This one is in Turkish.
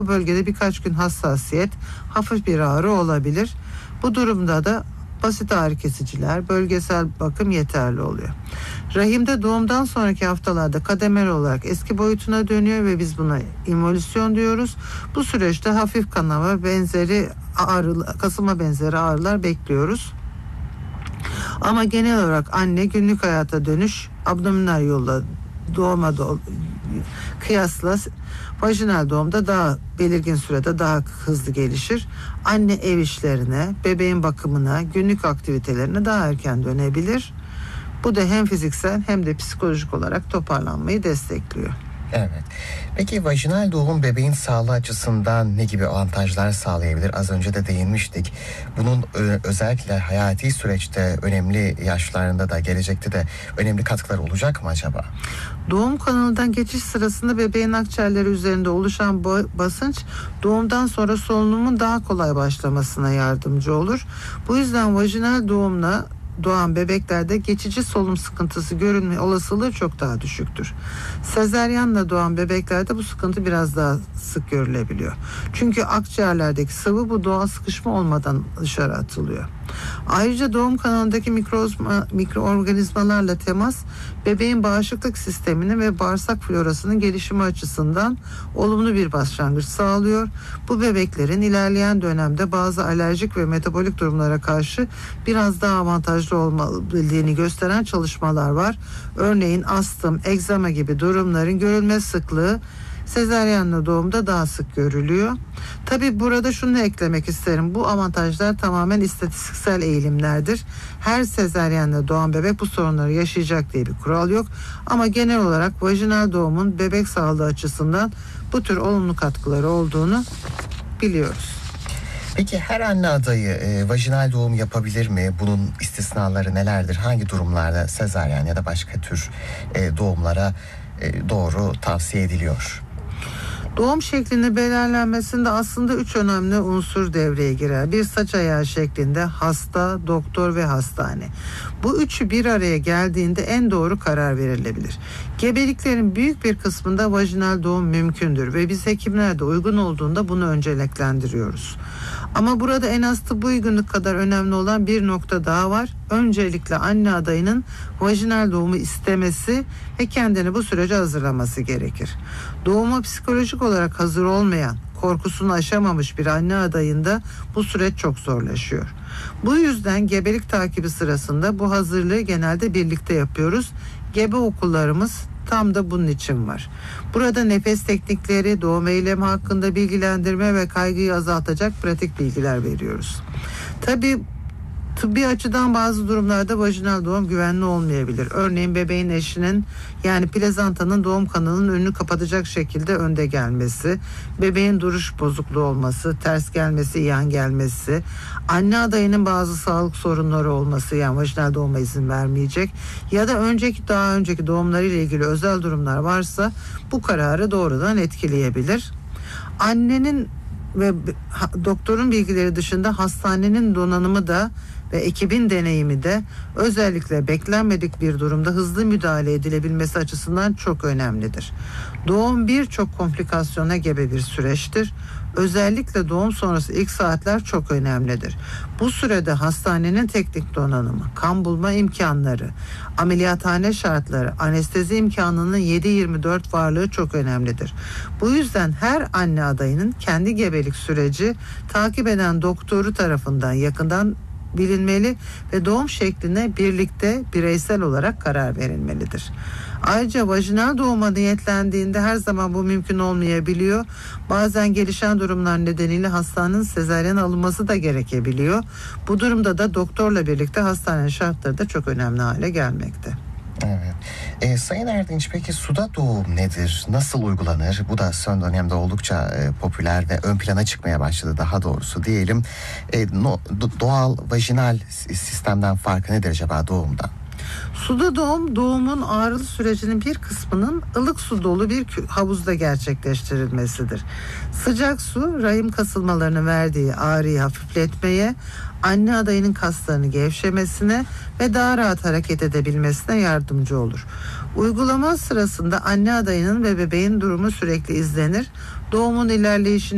Bu bölgede birkaç gün hassasiyet, hafif bir ağrı olabilir. Bu durumda da basit ağrı kesiciler, bölgesel bakım yeterli oluyor. Rahimde doğumdan sonraki haftalarda kademeli olarak eski boyutuna dönüyor ve biz buna involüsyon diyoruz. Bu süreçte hafif kanama benzeri ağrı, kasılma benzeri ağrılar bekliyoruz. Ama genel olarak anne günlük hayata dönüş abdominal yolla doğuma kıyasla vajinal doğumda daha belirgin sürede daha hızlı gelişir. Anne ev işlerine, bebeğin bakımına, günlük aktivitelerine daha erken dönebilir. Bu da hem fiziksel hem de psikolojik olarak toparlanmayı destekliyor. Evet. Peki vajinal doğum bebeğin sağlığı açısından ne gibi avantajlar sağlayabilir? Az önce de değinmiştik. Bunun özellikle hayati süreçte önemli yaşlarında da gelecekte de önemli katkılar olacak mı acaba? Doğum kanalından geçiş sırasında bebeğin akciğerleri üzerinde oluşan basınç doğumdan sonra solunumun daha kolay başlamasına yardımcı olur. Bu yüzden vajinal doğumla doğan bebeklerde geçici solunum sıkıntısı görülme olasılığı çok daha düşüktür. Sezaryenle doğan bebeklerde bu sıkıntı biraz daha sık görülebiliyor. Çünkü akciğerlerdeki sıvı bu doğal sıkışma olmadan dışarı atılıyor. Ayrıca doğum kanalındaki mikroorganizmalarla temas bebeğin bağışıklık sistemini ve bağırsak florasının gelişimi açısından olumlu bir başlangıç sağlıyor. Bu bebeklerin ilerleyen dönemde bazı alerjik ve metabolik durumlara karşı biraz daha avantajlı olabildiğini gösteren çalışmalar var. Örneğin astım, egzama gibi durumların görülme sıklığı sezaryenle doğumda daha sık görülüyor. Tabii burada şunu eklemek isterim. Bu avantajlar tamamen istatistiksel eğilimlerdir. Her sezaryenle doğan bebek bu sorunları yaşayacak diye bir kural yok. Ama genel olarak vajinal doğumun bebek sağlığı açısından bu tür olumlu katkıları olduğunu biliyoruz. Peki her anne adayı vajinal doğum yapabilir mi? Bunun istisnaları nelerdir? Hangi durumlarda sezaryen ya da başka tür doğumlara doğru tavsiye ediliyor? Doğum şeklinin belirlenmesinde aslında 3 önemli unsur devreye girer. Bir, saç ayağı şeklinde hasta, doktor ve hastane. Bu üçü bir araya geldiğinde en doğru karar verilebilir. Gebeliklerin büyük bir kısmında vajinal doğum mümkündür ve biz hekimler de uygun olduğunda bunu önceliklendiriyoruz. Ama burada en az tıbbi uygunluk kadar önemli olan bir nokta daha var. Öncelikle anne adayının vajinal doğumu istemesi ve kendini bu sürece hazırlaması gerekir. Doğuma psikolojik olarak hazır olmayan, korkusunu aşamamış bir anne adayında bu süreç çok zorlaşıyor. Bu yüzden gebelik takibi sırasında bu hazırlığı genelde birlikte yapıyoruz. Gebe okullarımız tam da bunun için var. Burada nefes teknikleri, doğum eylemi hakkında bilgilendirme ve kaygıyı azaltacak pratik bilgiler veriyoruz. Tabii tıbbi açıdan bazı durumlarda vajinal doğum güvenli olmayabilir. Örneğin bebeğin eşinin yani plazantanın doğum kanalının önünü kapatacak şekilde önde gelmesi, bebeğin duruş bozukluğu olması, ters gelmesi, yan gelmesi, anne adayının bazı sağlık sorunları olması yani vajinal doğuma izin vermeyecek ya da daha önceki doğumlarıyla ilgili özel durumlar varsa bu kararı doğrudan etkileyebilir. Annenin ve doktorun bilgileri dışında hastanenin donanımı da ve ekibin deneyimi de özellikle beklenmedik bir durumda hızlı müdahale edilebilmesi açısından çok önemlidir. Doğum birçok komplikasyona gebe bir süreçtir. Özellikle doğum sonrası ilk saatler çok önemlidir. Bu sürede hastanenin teknik donanımı, kan bulma imkanları, ameliyathane şartları, anestezi imkanının 7/24 varlığı çok önemlidir. Bu yüzden her anne adayının kendi gebelik süreci takip eden doktoru tarafından yakından bilinmeli ve doğum şekline birlikte bireysel olarak karar verilmelidir. Ayrıca vajinal doğuma niyetlendiğinde her zaman bu mümkün olmayabiliyor. Bazen gelişen durumlar nedeniyle hastanın sezaryen alınması da gerekebiliyor. Bu durumda da doktorla birlikte hastane şartları da çok önemli hale gelmekte. Evet. Sayın Erdinç, peki suda doğum nedir? Nasıl uygulanır? Bu da son dönemde oldukça popüler ve ön plana çıkmaya başladı daha doğrusu diyelim. Doğal vajinal sistemden farkı nedir acaba doğumdan? Suda doğumun ağrılı sürecinin bir kısmının ılık su dolu bir havuzda gerçekleştirilmesidir. Sıcak su rahim kasılmalarının verdiği ağrıyı hafifletmeye, anne adayının kaslarını gevşemesine ve daha rahat hareket edebilmesine yardımcı olur. Uygulama sırasında anne adayının ve bebeğin durumu sürekli izlenir. Doğumun ilerleyişine